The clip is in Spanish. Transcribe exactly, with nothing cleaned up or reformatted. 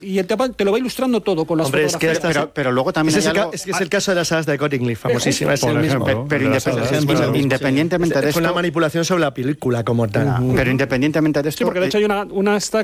y te, te lo va ilustrando todo con las Hombre, es que fotografías. hasta- Pero, pero luego también Ese hay es, el, algo... ca- es que es el caso de las salas de Cottingley, famosísima. Es Por el mismo. ejemplo. Pero de las independ- salas, mira, sí. independientemente de Fue la esto... manipulación sobre la película como tal. Pero independientemente de esto... Sí, porque de eh, hecho hay una, una esta